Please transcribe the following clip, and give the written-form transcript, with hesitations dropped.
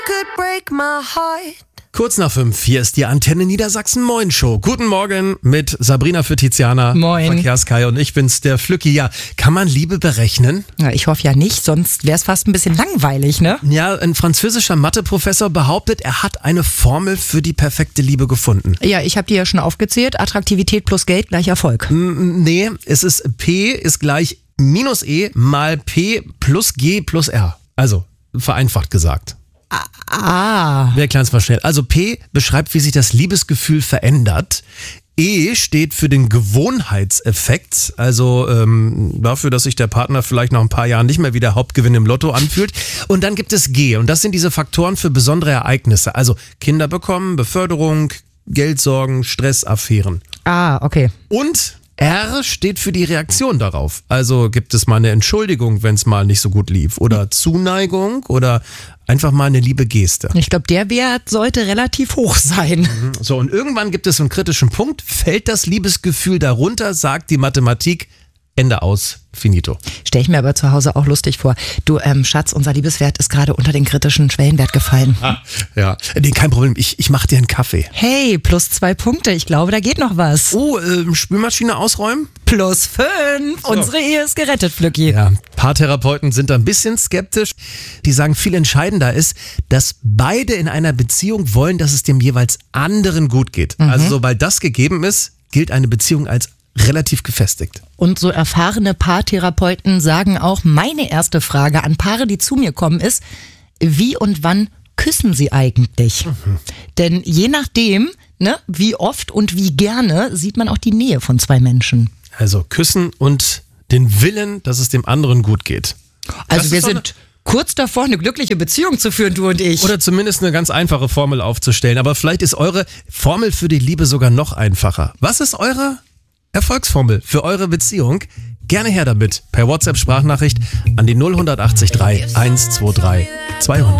Kurz nach 5, hier ist die Antenne Niedersachsen Moin Show. Guten Morgen mit Sabrina für Tiziana. Moin. Verkehrskai und ich bin's, der Flücki. Ja, kann man Liebe berechnen? Ja, ich hoffe ja nicht, sonst wäre es fast ein bisschen langweilig, ne? Ja, ein französischer Matheprofessor behauptet, er hat eine Formel für die perfekte Liebe gefunden. Ja, ich habe die ja schon aufgezählt. Attraktivität plus Geld gleich Erfolg. Nee, es ist P ist gleich minus E mal P plus G plus R. Also, vereinfacht gesagt. Wir erklären es mal schnell. Also P beschreibt, wie sich das Liebesgefühl verändert. E steht für den Gewohnheitseffekt, also dafür, dass sich der Partner vielleicht nach ein paar Jahren nicht mehr wie der Hauptgewinn im Lotto anfühlt. Und dann gibt es G und das sind diese Faktoren für besondere Ereignisse. Also Kinder bekommen, Beförderung, Geldsorgen, Stressaffären. Okay. Und R steht für die Reaktion darauf. Also gibt es mal eine Entschuldigung, wenn es mal nicht so gut lief. Oder Zuneigung oder einfach mal eine liebe Geste. Ich glaube, der Wert sollte relativ hoch sein. So, und irgendwann gibt es einen kritischen Punkt. Fällt das Liebesgefühl darunter, sagt die Mathematik, Ende aus, finito. Stell ich mir aber zu Hause auch lustig vor. Du, Schatz, unser Liebeswert ist gerade unter den kritischen Schwellenwert gefallen. Ja, nee, kein Problem. Ich mach dir einen Kaffee. Hey, plus 2 Punkte. Ich glaube, da geht noch was. Oh, Spülmaschine ausräumen? Plus 5. Unsere Ehe ist gerettet, Flücki. Ja, Paartherapeuten sind da ein bisschen skeptisch. Die sagen, viel entscheidender ist, dass beide in einer Beziehung wollen, dass es dem jeweils anderen gut geht. Also sobald das gegeben ist, gilt eine Beziehung als relativ gefestigt. Und so erfahrene Paartherapeuten sagen auch, meine erste Frage an Paare, die zu mir kommen, ist, wie und wann küssen sie eigentlich? Denn je nachdem, ne, wie oft und wie gerne, sieht man auch die Nähe von zwei Menschen. Also küssen und den Willen, dass es dem anderen gut geht. Also wir sind kurz davor, eine glückliche Beziehung zu führen, du und ich. Oder zumindest eine ganz einfache Formel aufzustellen. Aber vielleicht ist eure Formel für die Liebe sogar noch einfacher. Was ist eure Erfolgsformel für eure Beziehung? Gerne her damit. Per WhatsApp-Sprachnachricht an die 0183 123 200.